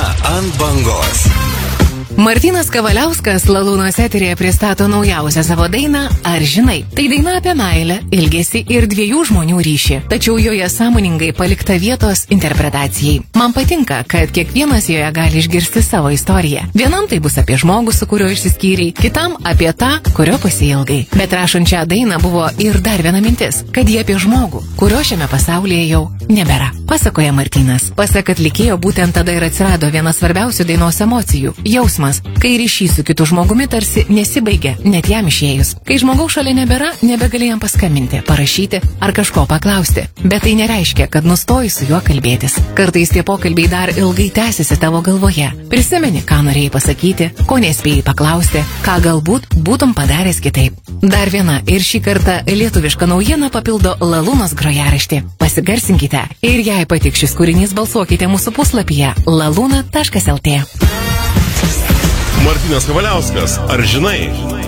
ant bangos. Martynas Kavaliauskas Lalūnos eterėje pristato naujausią savo dainą Ar žinai? Tai daina apie meilę, ilgesį ir dviejų žmonių ryšį, tačiau joje sąmoningai palikta vietos interpretacijai. Man patinka, kad kiekvienas joje gali išgirsti savo istoriją. Vienam tai bus apie žmogų, su kuriuo išsiskyrei, kitam apie tą, kurio pasiilgai. Bet rašant šią dainą buvo ir dar viena mintis, kad jie apie žmogų, kurio šiame pasaulyje jau nebėra. Pasakoja Martynas. Pasak atlikėjo, būtent tada ir atsirado vienas svarbiausių dainos emocijų – jausmas, kai ryšys su kitu žmogumi tarsi nesibaigia, net jam išėjus. Kai žmogaus šalia nebėra, nebegali jam paskambinti, parašyti ar kažko paklausti. Bet tai nereiškia, kad nustoji su juo kalbėtis. Kartais tie pokalbiai dar ilgai tęsiasi tavo galvoje. Prisimeni, ką norėjai pasakyti, ko nespėjai paklausti, ką galbūt būtum padaręs kitaip. Dar viena ir šį kartą lietuviška naujiena papildo Lalūnos grojaraštį. Pasigarsinkite ir jei patiks šis kūrinys, balsuokite mūsų puslapyje laluna.lt. Martynas Kavaliauskas, ar žinai?